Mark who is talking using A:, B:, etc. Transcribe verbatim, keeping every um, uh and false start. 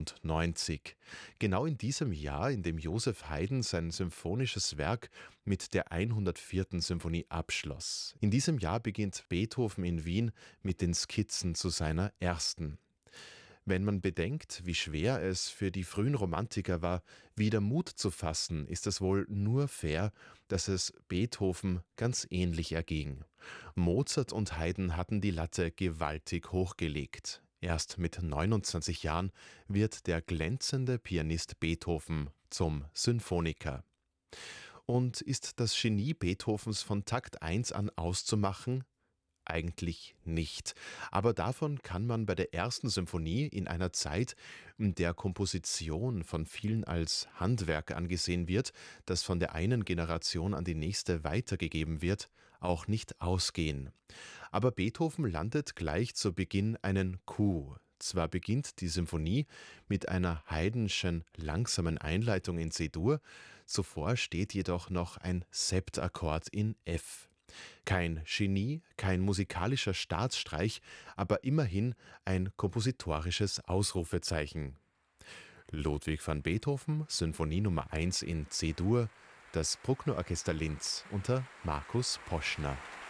A: neunzig. Genau in diesem Jahr, in dem Joseph Haydn sein symphonisches Werk mit der hundertvierten Symphonie abschloss. In diesem Jahr beginnt Beethoven in Wien mit den Skizzen zu seiner ersten. Wenn man bedenkt, wie schwer es für die frühen Romantiker war, wieder Mut zu fassen, ist es wohl nur fair, dass es Beethoven ganz ähnlich erging. Mozart und Haydn hatten die Latte gewaltig hochgelegt. Erst mit neunundzwanzig Jahren wird der glänzende Pianist Beethoven zum Sinfoniker. Und ist das Genie Beethovens von Takt eins an auszumachen? Eigentlich nicht. Aber davon kann man bei der ersten Symphonie in einer Zeit, in der Komposition von vielen als Handwerk angesehen wird, das von der einen Generation an die nächste weitergegeben wird, auch nicht ausgehen. Aber Beethoven landet gleich zu Beginn einen Coup. Zwar beginnt die Symphonie mit einer Haydnschen langsamen Einleitung in C-Dur, zuvor steht jedoch noch ein Septakkord in F. Kein Genie, kein musikalischer Staatsstreich, aber immerhin ein kompositorisches Ausrufezeichen. Ludwig van Beethoven, Symphonie Nummer eins in C-Dur, das Bruckner Orchester Linz unter Markus Poschner.